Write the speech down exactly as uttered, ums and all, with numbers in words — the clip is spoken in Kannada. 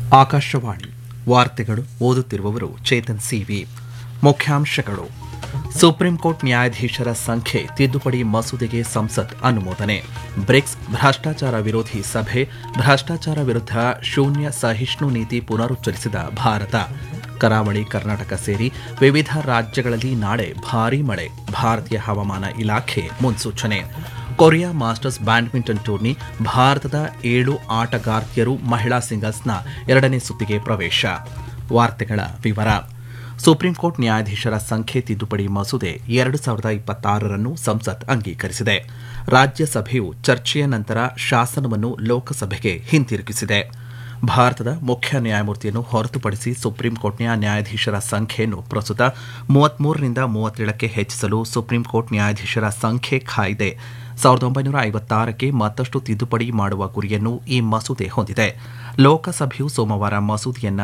ಆಕಾಶವಾಣಿ ವಾರ್ತೆಗಳು ಓದುತ್ತಿರುವವರು ಚೇತನ್ ಸಿವಿ. ಮುಖ್ಯಾಂಶಗಳು: ಸುಪ್ರೀಂ ಕೋರ್ಟ್ ನ್ಯಾಯಾಧೀಶರ ಸಂಖ್ಯೆ ತಿದ್ದುಪಡಿ ಮಸೂದೆಗೆ ಸಂಸತ್ ಅನುಮೋದನೆ. ಬ್ರಿಕ್ಸ್ ಭ್ರಷ್ಟಾಚಾರ ವಿರೋಧಿ ಸಭೆ, ಭ್ರಷ್ಟಾಚಾರ ವಿರುದ್ಧ ಶೂನ್ಯ ಸಹಿಷ್ಣು ನೀತಿ ಪುನರುಚ್ಚರಿಸಿದ ಭಾರತ. ಕರಾವಳಿ ಕರ್ನಾಟಕ ಸೇರಿ ವಿವಿಧ ರಾಜ್ಯಗಳಲ್ಲಿ ನಾಳೆ ಭಾರೀ ಮಳೆ, ಭಾರತೀಯ ಹವಾಮಾನ ಇಲಾಖೆ ಮುನ್ಸೂಚನೆ. ಕೊರಿಯಾ ಮಾಸ್ಟರ್ಸ್ ಬ್ಯಾಡ್ಮಿಂಟನ್ ಟೂರ್ನಿ, ಭಾರತದ ಏಳು ಆಟಗಾರ್ತಿಯರು ಮಹಿಳಾ ಸಿಂಗಲ್ಸ್ನ ಎರಡನೇ ಸುತ್ತಿಗೆ ಪ್ರವೇಶ. ವಾರ್ತೆಗಳ ವಿವರ. ಸುಪ್ರೀಂ ಕೋರ್ಟ್ ನ್ಯಾಯಾಧೀಶರ ಸಂಖ್ಯೆ ತಿದ್ದುಪಡಿ ಮಸೂದೆ ಎರಡು ಸಾವಿರದ ಇಪ್ಪತ್ತಾರರನ್ನು ಸಂಸತ್ ಅಂಗೀಕರಿಸಿದೆ. ರಾಜ್ಯಸಭೆಯು ಚರ್ಚೆಯ ನಂತರ ಶಾಸನವನ್ನು ಲೋಕಸಭೆಗೆ ಹಿಂತಿರುಗಿಸಿದೆ. ಭಾರತದ ಮುಖ್ಯ ನ್ಯಾಯಮೂರ್ತಿಯನ್ನು ಹೊರತುಪಡಿಸಿ ಸುಪ್ರೀಂ ಕೋರ್ಟ್ನ ನ್ಯಾಯಾಧೀಶರ ಸಂಖ್ಯೆಯನ್ನು ಪ್ರಸ್ತುತ ಮೂವತ್ಮೂರರಿಂದ ಮೂವತ್ತೇಳಕ್ಕೆ ಹೆಚ್ಚಿಸಲು ಸುಪ್ರೀಂ ಕೋರ್ಟ್ ನ್ಯಾಯಾಧೀಶರ ಸಂಖ್ಯೆ ಕಾಯ್ದೆ ಸಾವಿರದ ಒಂಬೈನೂರ ಐವತ್ತಾರಕ್ಕೆ ಮತ್ತಷ್ಟು ತಿದ್ದುಪಡಿ ಮಾಡುವ ಗುರಿಯನ್ನು ಈ ಮಸೂದೆ ಹೊಂದಿದೆ. ಲೋಕಸಭೆಯು ಸೋಮವಾರ ಮಸೂದೆಯನ್ನ